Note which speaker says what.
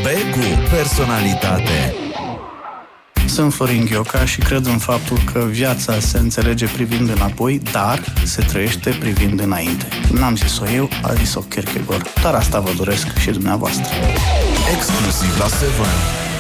Speaker 1: Begu, personalitate.
Speaker 2: Sunt Florin Ghioca și cred în faptul că viața se înțelege privind înapoi, dar se trăiește privind înainte. N-am zis-o eu, a zis-o Kierkegaard. Dar asta vă doresc și dumneavoastră.
Speaker 1: Exclusiv la 7.